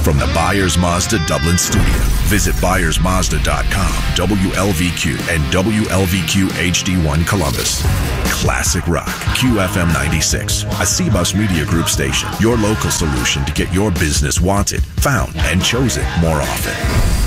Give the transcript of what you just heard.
From the Byers Mazda Dublin studio, visit ByersMazda.com, WLVQ, and WLVQ HD1 Columbus. Classic Rock, QFM 96, a C-Bus Media Group station. Your local solution to get your business wanted, found, and chosen more often.